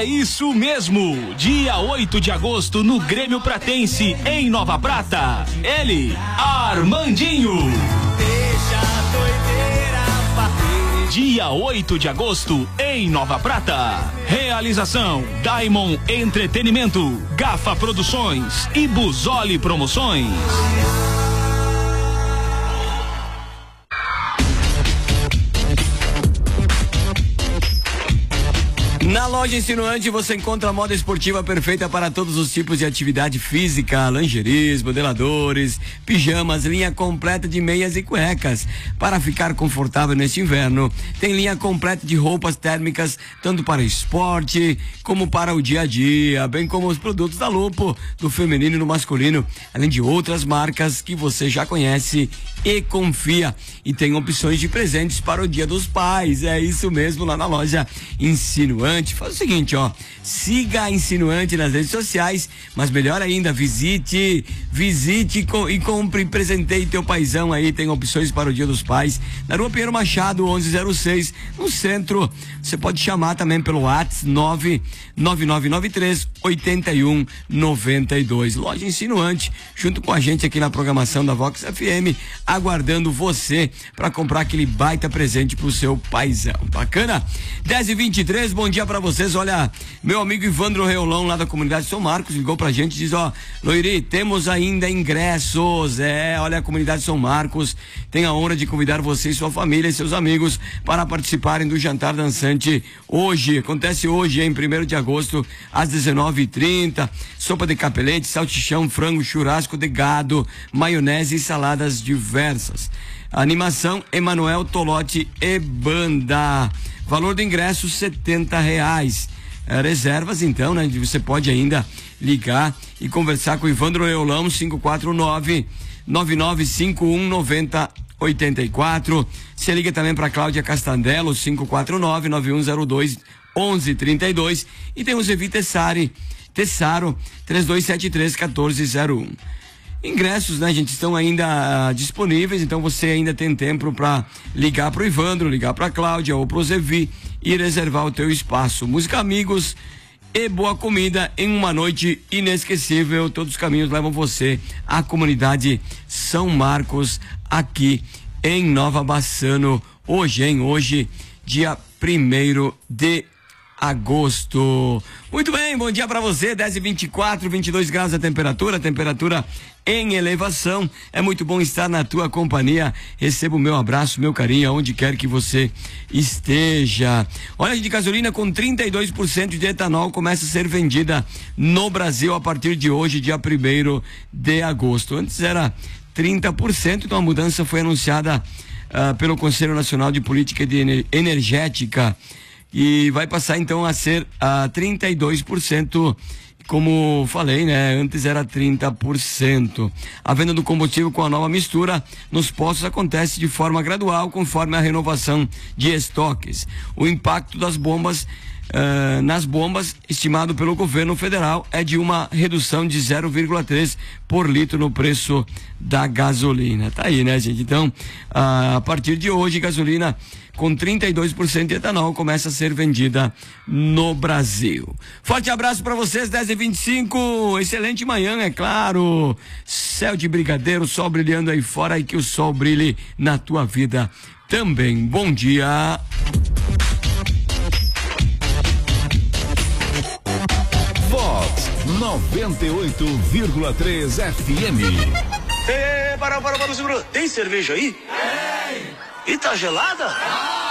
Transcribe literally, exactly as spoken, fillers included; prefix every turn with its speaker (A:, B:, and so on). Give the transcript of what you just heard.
A: isso mesmo! Dia oito de agosto no Grêmio Pratense, em Nova Prata. Ele, Armandinho.
B: Deixa a doideira bater.
A: Dia oito de agosto, em Nova Prata. Realização: Diamond Entretenimento, Gafa Produções e Busoli Promoções.
C: Na loja Insinuante você encontra a moda esportiva perfeita para todos os tipos de atividade física, lingeries, modeladores, pijamas, linha completa de meias e cuecas. Para ficar confortável neste inverno, tem linha completa de roupas térmicas, tanto para esporte como para o dia a dia, bem como os produtos da Lupo, do feminino e do masculino, além de outras marcas que você já conhece e confia. E tem opções de presentes para o Dia dos Pais, é isso mesmo, lá na loja Insinuante. Faz o seguinte, ó, siga a Insinuante nas redes sociais, mas melhor ainda, visite, visite co- e compre e presenteie teu paizão aí, tem opções para o Dia dos Pais, na Rua Pinheiro Machado, onze zero seis, no centro. Você pode chamar também pelo WhatsApp nove nove nove nove três oito um nove dois. Loja Insinuante, junto com a gente aqui na programação da Vox F M, aguardando você para comprar aquele baita presente pro seu paizão. Bacana? dez e vinte e três, bom dia pra vocês. Olha, meu amigo Ivandro Reolão, lá da comunidade São Marcos, ligou pra gente e diz, ó, Loiri, temos ainda ingressos. É, olha, a comunidade São Marcos tem a honra de convidar você e sua família e seus amigos para participarem do jantar dançante hoje. Acontece hoje, em primeiro de agosto, às dezenove e trinta. Sopa de capelete, salchichão, frango, churrasco de gado, maionese e saladas diversas. Animação Emanuel Tolotti e Banda. Valor do ingresso setenta reais. É, reservas então, né? Você pode ainda ligar e conversar com o Ivandro Eolão, cinco quatro nove nove nove cinco um nove zero oito quatro. Você liga também para Cláudia Castandello, cinco quatro nove nove um zero dois um um três dois. E tem o Zevi Tessari, Tessaro, três dois sete três um quatro zero um. Ingressos, né, gente, estão ainda uh, disponíveis, então você ainda tem tempo para ligar pro Ivandro, ligar pra Cláudia ou pro Zevi e reservar o teu espaço. Música, amigos e boa comida em uma noite inesquecível. Todos os caminhos levam você à comunidade São Marcos, aqui em Nova Bassano. Hoje, hein? Hoje, dia primeiro de agosto. Muito bem, bom dia pra você. Dez e vinte e quatro, vinte e dois graus a temperatura, temperatura em elevação. É muito bom estar na tua companhia. Receba o meu abraço, meu carinho, aonde quer que você esteja. Olha, de gasolina com trinta e dois por cento de etanol começa a ser vendida no Brasil a partir de hoje, dia primeiro de agosto. Antes era trinta por cento, então a mudança foi anunciada uh, pelo Conselho Nacional de Política de Energética. E vai passar então a ser a trinta e dois por cento, como falei, né? Antes era trinta por cento. A venda do combustível com a nova mistura nos postos acontece de forma gradual, conforme a renovação de estoques. O impacto das bombas Uh, nas bombas, estimado pelo governo federal, é de uma redução de zero vírgula três por litro no preço da gasolina. Tá aí, né, gente? Então, uh, a partir de hoje, gasolina com trinta e dois por cento de etanol começa a ser vendida no Brasil. Forte abraço para vocês, dez e vinte e cinco. Excelente manhã, é claro. Céu de brigadeiro, sol brilhando aí fora, e que o sol brilhe na tua vida também. Bom dia.
D: Vox noventa e oito vírgula três F M.
E: Ei, para, para, para, segura. Tem cerveja aí? Tem. E tá gelada? Ah.